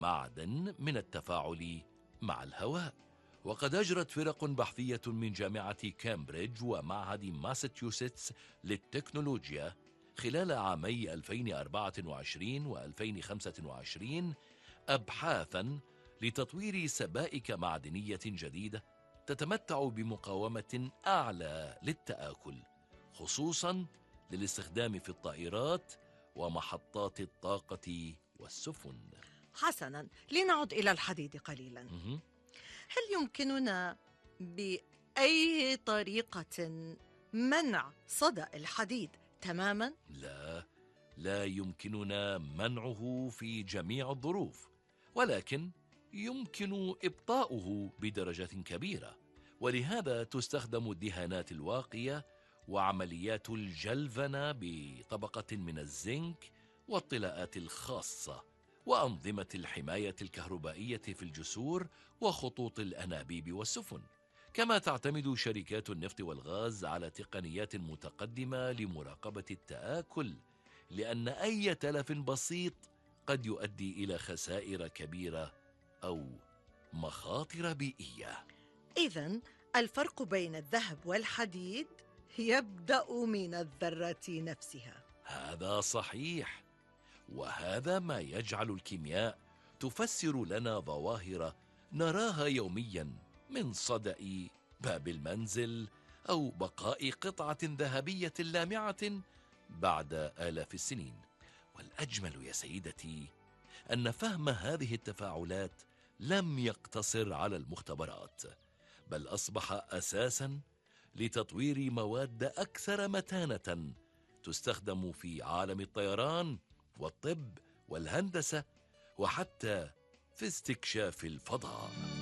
معدن من التفاعل مع الهواء. وقد أجرت فرق بحثية من جامعة كامبريدج ومعهد ماساتشوستس للتكنولوجيا خلال عامي 2024 و2025 أبحاثاً لتطوير سبائك معدنية جديدة تتمتع بمقاومة أعلى للتآكل، خصوصاً للاستخدام في الطائرات ومحطات الطاقة والسفن. حسناً، لنعد إلى الحديد قليلاً. هل يمكننا بأي طريقة منع صدأ الحديد تماماً؟ لا يمكننا منعه في جميع الظروف، ولكن يمكن إبطاؤه بدرجة كبيرة، ولهذا تستخدم الدهانات الواقية وعمليات الجلفنة بطبقة من الزنك والطلاءات الخاصة وأنظمة الحماية الكهربائية في الجسور وخطوط الأنابيب والسفن. كما تعتمد شركات النفط والغاز على تقنيات متقدمة لمراقبة التآكل، لأن أي تلف بسيط قد يؤدي إلى خسائر كبيرة أو مخاطر بيئية. إذن الفرق بين الذهب والحديد يبدأ من الذرة نفسها. هذا صحيح، وهذا ما يجعل الكيمياء تفسر لنا ظواهر نراها يوميا، من صدأ باب المنزل أو بقاء قطعة ذهبية لامعة بعد آلاف السنين. والأجمل يا سيدتي أن فهم هذه التفاعلات لم يقتصر على المختبرات، بل أصبح أساساً لتطوير مواد أكثر متانة تستخدم في عالم الطيران والطب والهندسة، وحتى في استكشاف الفضاء.